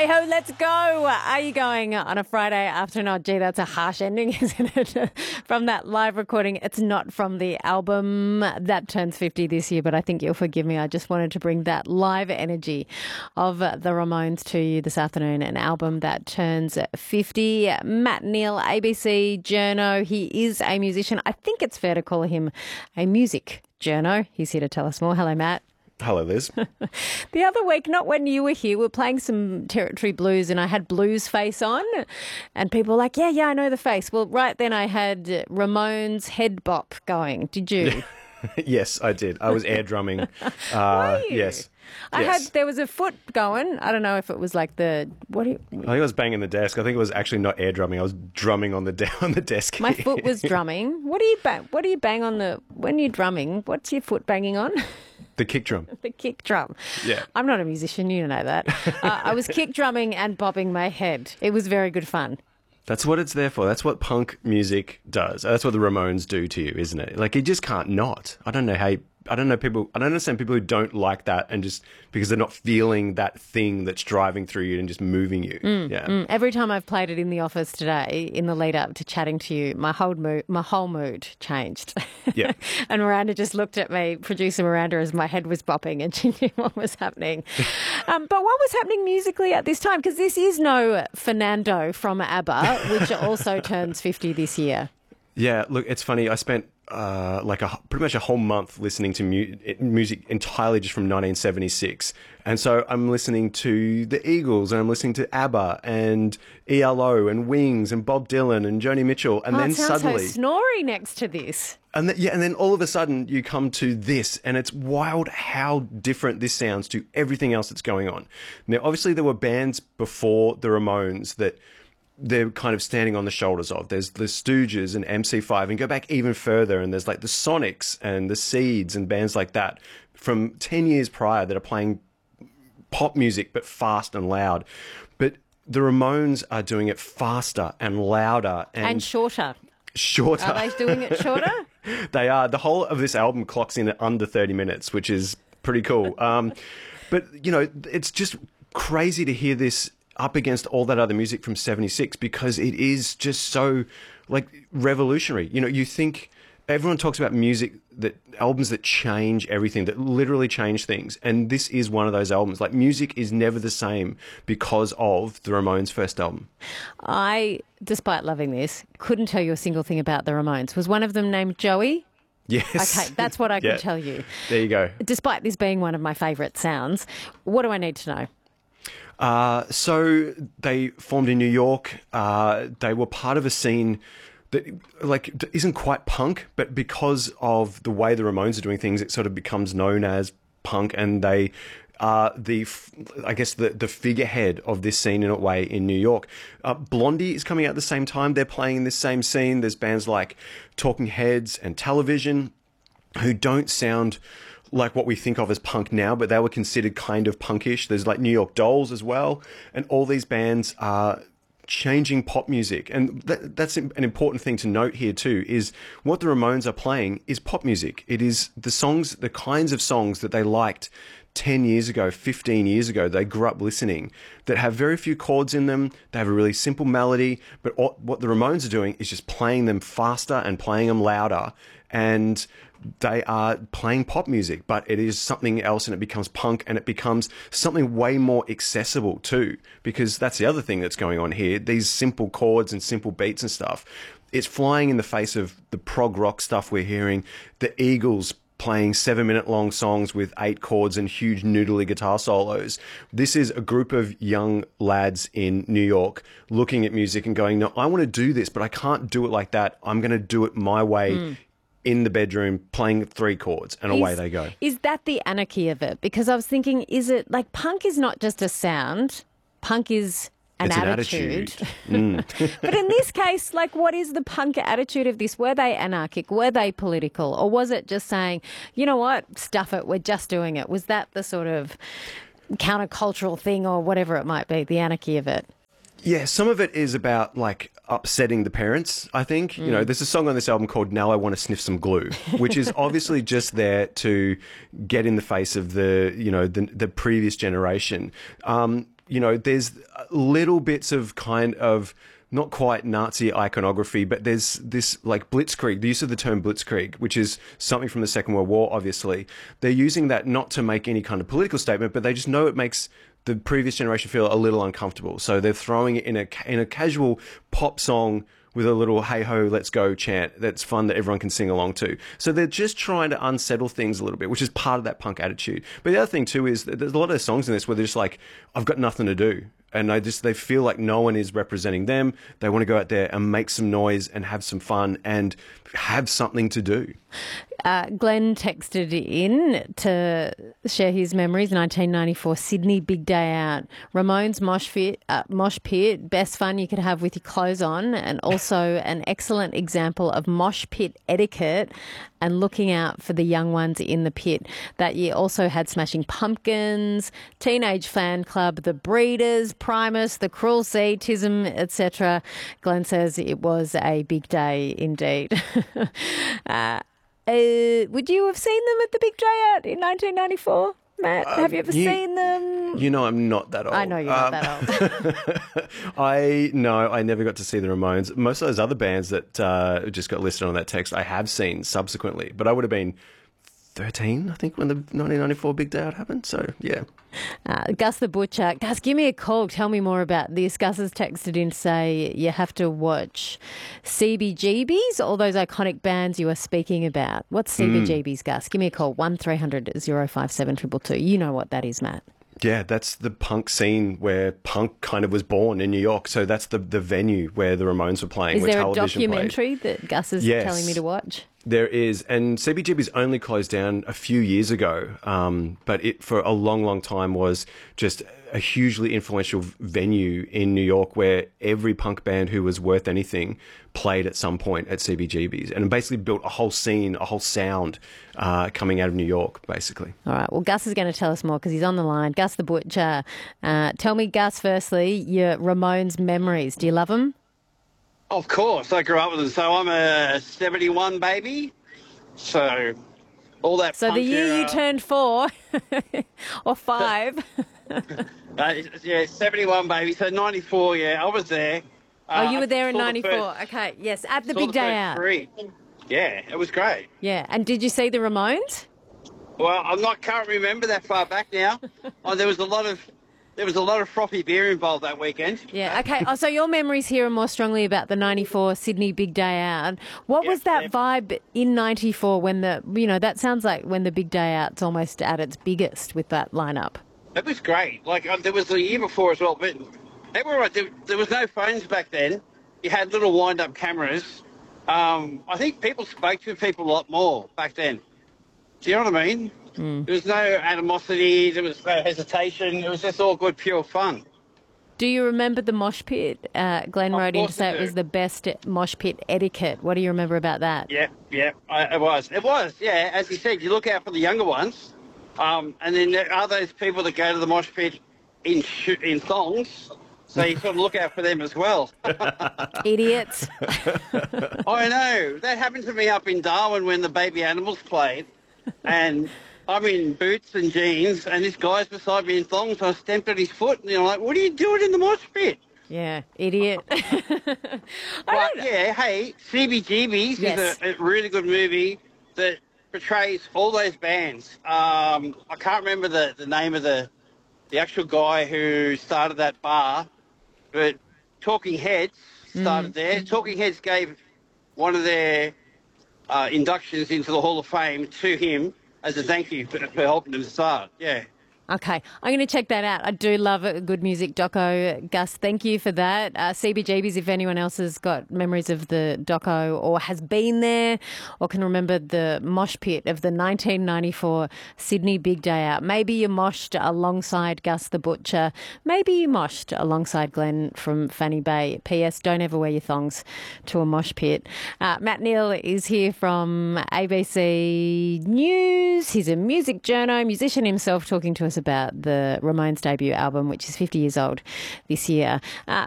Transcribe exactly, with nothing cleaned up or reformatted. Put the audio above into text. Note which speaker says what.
Speaker 1: Hey ho, let's go. Are you going on a Friday afternoon? Oh, gee, that's a harsh ending, isn't it? From that live recording. It's not from the album that turns fifty this year, but I think you'll forgive me. I just wanted to bring that live energy of the Ramones to you this afternoon, an album that turns fifty. Matt Neal, A B C journo. He is a musician. I think it's fair to call him a music journo. He's here to tell us more. Hello, Matt.
Speaker 2: Hello, Liz.
Speaker 1: The other week, not when you were here, we were playing some Territory Blues and I had Blues Face on and people were like, yeah, yeah, I know the face. Well, right then I had Ramones Head Bop going. Did you?
Speaker 2: Yes, I did. I was air drumming. Uh, yes.
Speaker 1: I
Speaker 2: yes.
Speaker 1: had, there was a foot going. I don't know if it was like the, what do you?
Speaker 2: I think I was banging the desk. I think it was actually not air drumming. I was drumming on the de- on the desk.
Speaker 1: My foot was drumming. What do you bang? What do you bang on the, when you're drumming, what's your foot banging on?
Speaker 2: The kick drum.
Speaker 1: The kick drum.
Speaker 2: Yeah.
Speaker 1: I'm not a musician, you know that. Uh, I was kick drumming and bobbing my head. It was very good fun.
Speaker 2: That's what it's there for. That's what punk music does. That's what the Ramones do to you, isn't it? Like, you just can't not. I don't know how you, I don't know people, I don't understand people who don't like that and just because they're not feeling that thing that's driving through you and just moving you.
Speaker 1: Mm,
Speaker 2: yeah.
Speaker 1: Mm. Every time I've played it in the office today, in the lead up to chatting to you, my whole mood, my whole mood changed.
Speaker 2: Yeah.
Speaker 1: And Miranda just looked at me, producer Miranda, as my head was bopping and she knew what was happening. um, but what was happening musically at this time? Because this is no Fernando from ABBA, which also turns fifty this year.
Speaker 2: Yeah, look, it's funny. I spent uh, like a pretty much a whole month listening to mu- music entirely just from nineteen seventy-six. And so I'm listening to the Eagles and I'm listening to ABBA and E L O and Wings and Bob Dylan and Joni Mitchell. And
Speaker 1: oh,
Speaker 2: then
Speaker 1: it sounds
Speaker 2: suddenly...
Speaker 1: so snory next to this.
Speaker 2: And th- yeah, and then all of a sudden you come to this and it's wild how different this sounds to everything else that's going on. Now, obviously there were bands before the Ramones that they're kind of standing on the shoulders of. There's the Stooges and M C five and go back even further and there's like the Sonics and the Seeds and bands like that from ten years prior that are playing pop music but fast and loud. But the Ramones are doing it faster and louder and,
Speaker 1: And shorter.
Speaker 2: Shorter.
Speaker 1: Are they doing it shorter?
Speaker 2: They are. The whole of this album clocks in at under thirty minutes, which is pretty cool. Um, but, you know, it's just crazy to hear this up against all that other music from seventy-six because it is just so, like, revolutionary. You know, you think... Everyone talks about music, that albums that change everything, that literally change things. And this is one of those albums. Like, music is never the same because of the Ramones' first album.
Speaker 1: I, despite loving this, couldn't tell you a single thing about the Ramones. Was one of them named Joey?
Speaker 2: Yes.
Speaker 1: Okay, that's what I can
Speaker 2: Yeah.
Speaker 1: tell you.
Speaker 2: There you go.
Speaker 1: Despite this being one of my favourite sounds, what do I need to know?
Speaker 2: Uh, so they formed in New York. Uh, they were part of a scene that like isn't quite punk, but because of the way the Ramones are doing things, it sort of becomes known as punk, and they are the, I guess, the, the figurehead of this scene in a way in New York. Uh, Blondie is coming out at the same time. They're playing in this same scene. There's bands like Talking Heads and Television who don't sound like what we think of as punk now, but they were considered kind of punkish. There's like New York Dolls as well, and all these bands are changing pop music. And that, that's an important thing to note here too, is what the Ramones are playing is pop music. It is the songs, the kinds of songs that they liked ten years ago, fifteen years ago, they grew up listening, that have very few chords in them. They have a really simple melody, but what the Ramones are doing is just playing them faster and playing them louder. And they are playing pop music, but it is something else, and it becomes punk, and it becomes something way more accessible too, because that's the other thing that's going on here. These simple chords and simple beats and stuff, it's flying in the face of the prog rock stuff we're hearing, the Eagles playing seven minute long songs with eight chords and huge noodly guitar solos. This is a group of young lads in New York looking at music and going, no, I want to do this, but I can't do it like that. I'm going to do it my way. Mm. In the bedroom, playing three chords, and away
Speaker 1: is,
Speaker 2: they go.
Speaker 1: Is that the anarchy of it? Because I was thinking, is it like punk is not just a sound, punk is an
Speaker 2: it's
Speaker 1: attitude.
Speaker 2: An attitude. Mm.
Speaker 1: But in this case, like, what is the punk attitude of this? Were they anarchic? Were they political? Or was it just saying, you know what, stuff it, we're just doing it? Was that the sort of countercultural thing, or whatever it might be, the anarchy of it?
Speaker 2: Yeah, some of it is about, like, upsetting the parents, I think. Mm. You know, there's a song on this album called Now I Want to Sniff Some Glue, which is obviously just there to get in the face of the, you know, the, the previous generation. Um, you know, there's little bits of kind of not quite Nazi iconography, but there's this like blitzkrieg, the use of the term blitzkrieg, which is something from the Second World War, obviously. They're using that not to make any kind of political statement, but they just know it makes the previous generation feel a little uncomfortable. So they're throwing it in a, in a casual pop song with a little hey ho, let's go chant that's fun that everyone can sing along to. So they're just trying to unsettle things a little bit, which is part of that punk attitude. But the other thing too is that there's a lot of songs in this where they're just like, I've got nothing to do. And I just, they feel like no one is representing them. They want to go out there and make some noise and have some fun and have something to do.
Speaker 1: Uh, Glenn texted in to share his memories. nineteen ninety-four Sydney Big Day Out. Ramones mosh pit, uh, mosh pit, best fun you could have with your clothes on, and also an excellent example of mosh pit etiquette and looking out for the young ones in the pit. That year also had Smashing Pumpkins, Teenage Fan Club, The Breeders, Primus, The Cruel Sea, Tism, et cetera. Glenn says it was a big day indeed. uh, Uh, would you have seen them at the Big Day Out in nineteen ninety-four, Matt? Uh, have you ever you, seen them?
Speaker 2: You know I'm not that old.
Speaker 1: I know you're um, not
Speaker 2: that old. I no, I never got to see the Ramones. Most of those other bands that uh, just got listed on that text I have seen subsequently, but I would have been thirteen, I think, when the nineteen ninety-four Big Day Out happened. So, yeah.
Speaker 1: Uh, Gus the Butcher. Gus, give me a call. Tell me more about this. Gus has texted in to say you have to watch C B G Bs, all those iconic bands you are speaking about. What's C B G Bs, mm. Gus? Give me a call, one three hundred oh five seven two two two. You know what that is, Matt.
Speaker 2: Yeah, that's the punk scene where punk kind of was born in New York. So that's the, the venue where the Ramones were playing.
Speaker 1: Is
Speaker 2: where
Speaker 1: there a
Speaker 2: television
Speaker 1: documentary
Speaker 2: played.
Speaker 1: that Gus is
Speaker 2: yes,
Speaker 1: telling me to watch?
Speaker 2: There is. And C B G B's only closed down a few years ago. Um, but it, for a long, long time, was just a hugely influential venue in New York where every punk band who was worth anything played at some point at C B G B's, and basically built a whole scene, a whole sound uh, coming out of New York, basically.
Speaker 1: All right. Well, Gus is going to tell us more because he's on the line. Gus the Butcher. Uh, tell me, Gus, firstly, your Ramones memories. Do you love them?
Speaker 3: Of course. I grew up with them. So I'm a seventy-one baby. So all that
Speaker 1: So the year
Speaker 3: era,
Speaker 1: you turned four or five.
Speaker 3: uh, yeah, seventy-one baby. So ninety-four, yeah, I was there.
Speaker 1: Oh, you were there in
Speaker 3: Saw the
Speaker 1: ninety-four.
Speaker 3: first-
Speaker 1: Okay, yes, at the
Speaker 3: saw
Speaker 1: Big
Speaker 3: the
Speaker 1: Day
Speaker 3: first
Speaker 1: Out.
Speaker 3: three. Yeah, it was great.
Speaker 1: Yeah, and did you see the Ramones?
Speaker 3: Well, I'm not can't remember that far back now. Oh, there was a lot of there was a lot of frothy beer involved that weekend.
Speaker 1: Yeah, okay. Oh, so your memories here are more strongly about the ninety-four Sydney Big Day Out. What
Speaker 3: Yeah,
Speaker 1: was that
Speaker 3: yeah.
Speaker 1: vibe in ninety-four when the, you know, that sounds like when the Big Day Out's almost at its biggest with that lineup.
Speaker 3: It was great. Like uh, there was the year before as well, but everyone there, there was no phones back then. You had little wind-up cameras. Um, I think people spoke to people a lot more back then. Do you know what I mean? Mm. There was no animosity. There was no hesitation. It was just all good, pure fun.
Speaker 1: Do you remember the mosh pit? Uh, Glenn
Speaker 3: Of
Speaker 1: wrote in to
Speaker 3: course
Speaker 1: say
Speaker 3: I
Speaker 1: it
Speaker 3: do.
Speaker 1: was the best mosh pit etiquette. What do you remember about that?
Speaker 3: Yeah, yeah, I, it was. It was, yeah. As you said, you look out for the younger ones. Um, and then there are those people that go to the mosh pit in sh- in thongs. So you sort of look out for them as well.
Speaker 1: Idiots.
Speaker 3: I know. That happened to me up in Darwin when the Baby Animals played. And I'm in boots and jeans, and this guy's beside me in thongs. I stamped at his foot, and I'm like, what are you doing in the mosh pit?
Speaker 1: Yeah, idiot. I
Speaker 3: But,
Speaker 1: don't-
Speaker 3: yeah, hey, C B G B's
Speaker 1: Yes.
Speaker 3: is a, a really good movie that portrays all those bands. Um, I can't remember the, the name of the the actual guy who started that bar, but Talking Heads started there. Talking Heads gave one of their uh, inductions into the Hall of Fame to him as a thank you for, for helping them start. Yeah.
Speaker 1: Okay, I'm going to check that out. I do love a good music doco. Gus, thank you for that. Uh, C B G B's, if anyone else has got memories of the doco or has been there or can remember the mosh pit of the nineteen ninety-four Sydney Big Day Out. Maybe you moshed alongside Gus the Butcher. Maybe you moshed alongside Glenn from Fanny Bay. P S. Don't ever wear your thongs to a mosh pit. Uh, Matt Neal is here from A B C News. He's a music journo, musician himself, talking to us about the Ramones debut album, which is fifty years old this year. Uh,